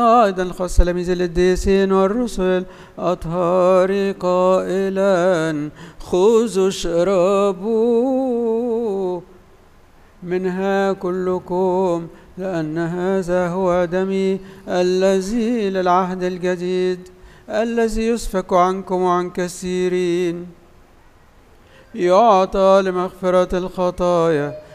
أيضا خص تلاميذ القديسين والرسل أطهار قائلا خذوا اشربوا منها كلكم لأن هذا هو دمي الذي للعهد الجديد الذي يسفك عنكم وعن كثيرين يعطى لمغفرة الخطايا.